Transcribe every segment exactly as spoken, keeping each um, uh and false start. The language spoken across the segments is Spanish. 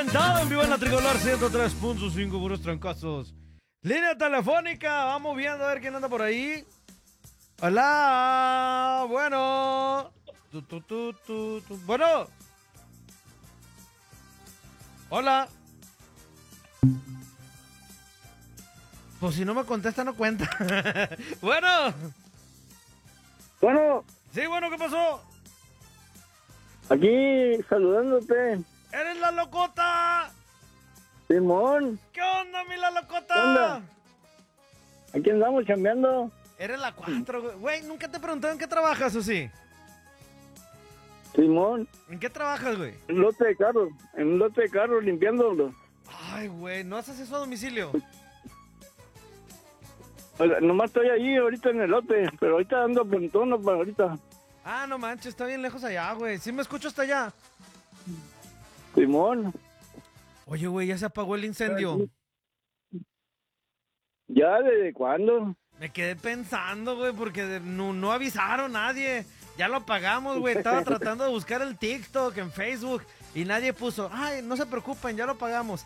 Todo en vivo en la Tricolor ciento tres punto cinco, puros trancazos. Línea telefónica, vamos viendo a ver quién anda por ahí. Hola, bueno. Tu, tu, tu, tu, tu. Bueno. Hola. Pues si no me contesta, no cuenta. Bueno. Bueno, Sí, bueno, ¿qué pasó? aquí saludándote, ¿Eres la locota? Simón. ¿Qué onda, mi la locota? ¿Qué onda? Aquí andamos chambeando. Eres la cuatro, güey. Güey, nunca te pregunté en qué trabajas, ¿o sí? Simón, ¿En qué trabajas, güey? en un lote de carros, en un lote de carros limpiándolo. Ay, güey, ¿no haces eso a domicilio? O sea, nomás estoy ahí ahorita en el lote, pero ahorita ando pronto para ahorita. Ah, no manches, está bien lejos allá, güey. ¿Sí me escucho hasta allá? Simón, Oye, güey, ya se apagó el incendio. ¿ya desde cuándo? Me quedé pensando, güey, porque de- no, no avisaron a nadie. Ya lo apagamos, güey. Estaba tratando de buscar el TikTok en Facebook y nadie puso, ay, no se preocupen, ya lo apagamos.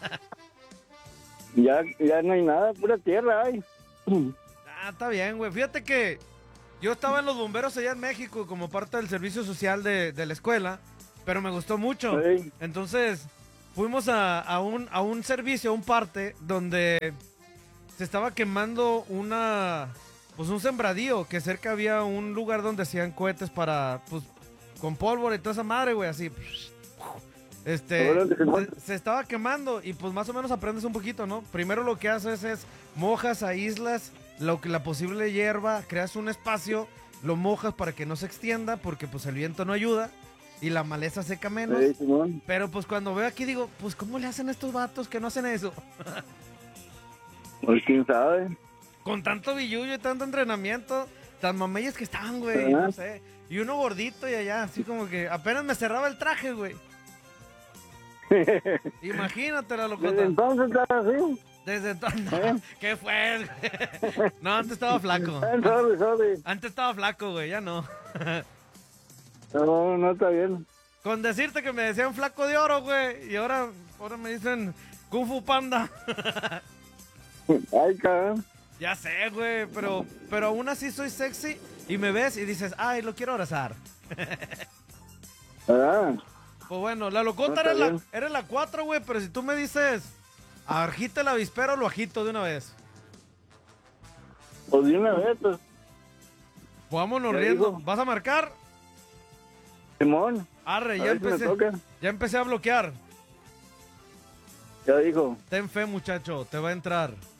Ya, ya no hay nada, pura tierra hay. Ah, está bien, güey. Fíjate que yo estaba en los bomberos allá en México como parte del servicio social de, de la escuela, pero me gustó mucho. Ey. Entonces, fuimos a, a un, a un servicio, a un parte, donde se estaba quemando una, pues un sembradío, que cerca había un lugar donde hacían cohetes para, pues, con pólvora y toda esa madre, güey, así. Este, Órale, Simón. se, se estaba quemando y pues más o menos aprendes un poquito, ¿no? Primero lo que haces es mojas, aíslas lo que la posible hierba, creas un espacio, lo mojas para que no se extienda porque pues el viento no ayuda y la maleza seca menos. Ey, Simón. Pero pues cuando veo aquí digo, pues ¿cómo le hacen a estos vatos que no hacen eso? Pues quién sabe. Con tanto billullo y tanto entrenamiento, tan mameyes que estaban, güey, Ajá. no sé. Y uno gordito y allá, así como que apenas me cerraba el traje, güey. Imagínate la locota. Desde entonces está así. Desde entonces. ¿Eh? ¿Qué fue, güey? No, antes estaba flaco. Eh, Sorry, sorry. Antes estaba flaco, güey, ya no. No, no está bien. Con decirte que me decían flaco de oro, güey. Y ahora, ahora me dicen Kung Fu Panda. Ay, cabrón. Ya sé, güey, pero, pero aún así soy sexy y me ves y dices, ay, lo quiero abrazar. Ah, Pues bueno, la locota No, está eres la, bien. eres la cuatro, güey, pero si tú me dices, agita el avispero, lo agito de una vez. pues de una vez, pues. Vámonos Ya riendo. digo. ¿Vas a marcar? Simón. Arre, A ya ver si me empecé. toca. Ya empecé a bloquear. Ya dijo. Ten fe, muchacho, te va a entrar.